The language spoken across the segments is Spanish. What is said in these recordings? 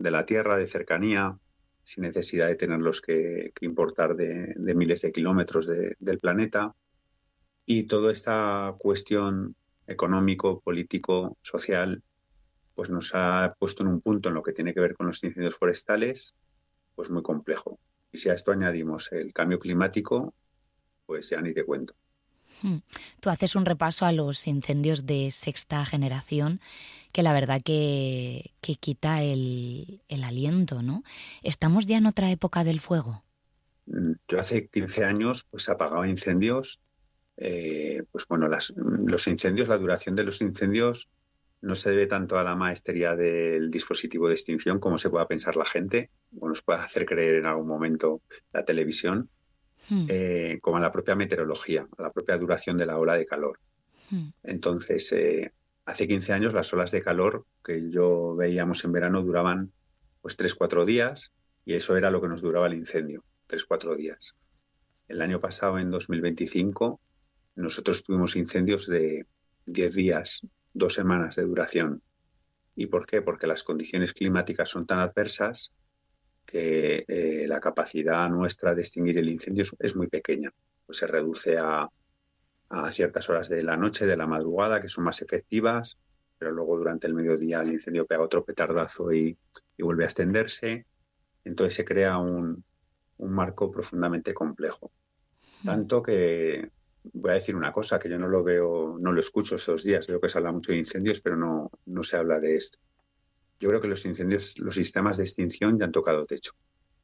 de la tierra, de cercanía, sin necesidad de tenerlos que importar de miles de kilómetros del planeta. Y toda esta cuestión económico, político, social, pues nos ha puesto en un punto en lo que tiene que ver con los incendios forestales, pues muy complejo. Y si a esto añadimos el cambio climático, pues ya ni te cuento. Tú haces un repaso a los incendios de sexta generación, que la verdad que quita el aliento, ¿no? ¿Estamos ya en otra época del fuego? Yo hace 15 años pues apagaba incendios. Pues bueno, los incendios, la duración de los incendios no se debe tanto a la maestría del dispositivo de extinción como se pueda pensar la gente, o nos puede hacer creer en algún momento la televisión, como a la propia meteorología, a la propia duración de la ola de calor. Entonces, hace 15 años las olas de calor que yo veíamos en verano duraban pues 3-4 días, y eso era lo que nos duraba el incendio, 3-4 días. El año pasado, en 2025, nosotros tuvimos incendios de 10 días, 2 semanas de duración. ¿Y por qué? Porque las condiciones climáticas son tan adversas que la capacidad nuestra de extinguir el incendio es muy pequeña. Pues se reduce a ciertas horas de la noche, de la madrugada, que son más efectivas, pero luego durante el mediodía el incendio pega otro petardazo y vuelve a extenderse. Entonces se crea un marco profundamente complejo. Tanto que voy a decir una cosa, que yo no lo veo, no lo escucho estos días, veo que se habla mucho de incendios, pero no se habla de esto. Yo creo que los incendios, los sistemas de extinción ya han tocado techo.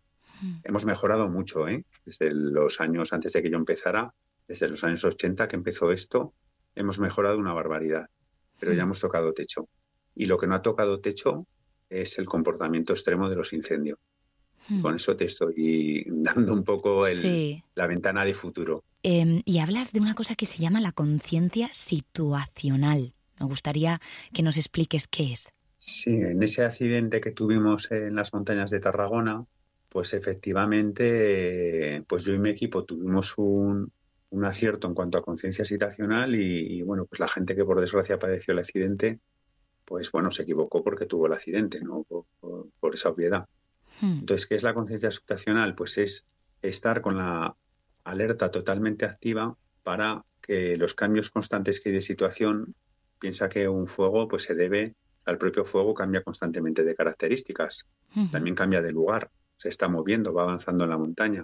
Hemos mejorado mucho, desde los años antes de que yo empezara, desde los años 80 que empezó esto, hemos mejorado una barbaridad, pero ya hemos tocado techo. Y lo que no ha tocado techo es el comportamiento extremo de los incendios. Con eso te estoy dando un poco la ventana de futuro. Y hablas de una cosa que se llama la conciencia situacional. Me gustaría que nos expliques qué es. Sí, en ese accidente que tuvimos en las montañas de Tarragona, pues efectivamente, pues yo y mi equipo tuvimos un acierto en cuanto a conciencia situacional y bueno, pues la gente que por desgracia padeció el accidente, pues bueno, se equivocó porque tuvo el accidente, ¿no? Por esa obviedad. Entonces, ¿qué es la conciencia situacional? Pues es estar con la alerta totalmente activa para que los cambios constantes que hay de situación, piensa que un fuego pues se debe al propio fuego, cambia constantemente de características, también cambia de lugar, se está moviendo, va avanzando en la montaña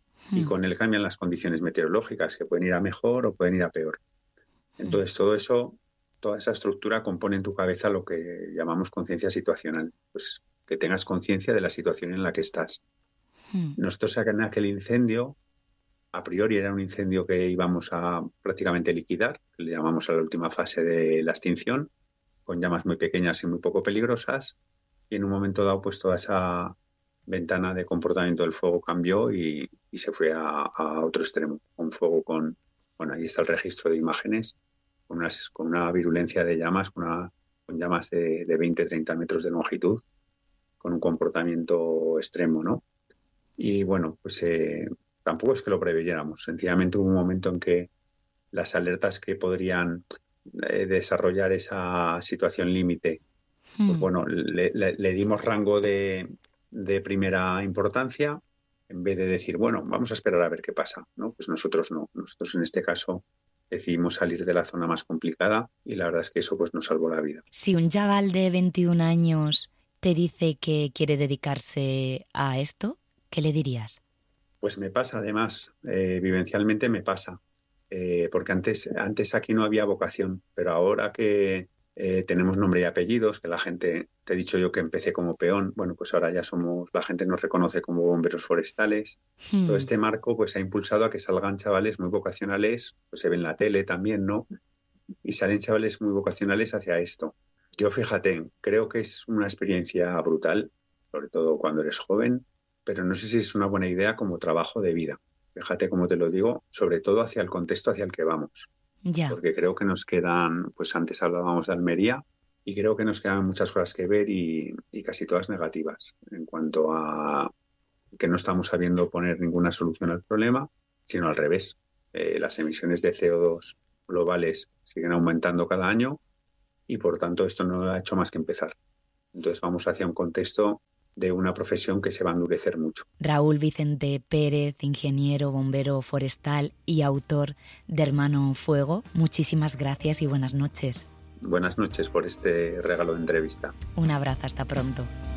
y con él cambian las condiciones meteorológicas, que pueden ir a mejor o pueden ir a peor. Entonces todo eso, toda esa estructura compone en tu cabeza lo que llamamos conciencia situacional, pues que tengas conciencia de la situación en la que estás. Nosotros en aquel incendio, a priori era un incendio que íbamos a prácticamente liquidar, que le llamamos a la última fase de la extinción, con llamas muy pequeñas y muy poco peligrosas, y en un momento dado pues toda esa ventana de comportamiento del fuego cambió y se fue a otro extremo, un fuego bueno, ahí está el registro de imágenes, con una virulencia de llamas, con llamas de 20-30 metros de longitud, con un comportamiento extremo, ¿no? Y bueno, pues tampoco es que lo preveyéramos, sencillamente hubo un momento en que las alertas que podrían desarrollar esa situación límite, pues bueno, le dimos rango de primera importancia, en vez de decir, bueno, vamos a esperar a ver qué pasa, ¿no? Pues nosotros no, nosotros en este caso decidimos salir de la zona más complicada y la verdad es que eso pues nos salvó la vida. Si un chaval de 21 años te dice que quiere dedicarse a esto, ¿qué le dirías? Pues me pasa, además, vivencialmente me pasa, porque antes aquí no había vocación, pero ahora que tenemos nombre y apellidos, que la gente, te he dicho yo que empecé como peón, bueno, pues ahora ya la gente nos reconoce como bomberos forestales. Todo este marco pues ha impulsado a que salgan chavales muy vocacionales, pues se ve en la tele también, ¿no? Y salen chavales muy vocacionales hacia esto. Yo, fíjate, creo que es una experiencia brutal, sobre todo cuando eres joven, pero no sé si es una buena idea como trabajo de vida. Fíjate cómo te lo digo, sobre todo hacia el contexto hacia el que vamos. Ya. Porque creo que nos quedan, pues antes hablábamos de Almería, y creo que nos quedan muchas cosas que ver y casi todas negativas, en cuanto a que no estamos sabiendo poner ninguna solución al problema, sino al revés. Las emisiones de CO2 globales siguen aumentando cada año y por tanto esto no ha hecho más que empezar. Entonces vamos hacia un contexto de una profesión que se va a endurecer mucho. Raúl Vicente Pérez, ingeniero, bombero forestal y autor de Hermano Fuego, muchísimas gracias y buenas noches. Buenas noches por este regalo de entrevista. Un abrazo, hasta pronto.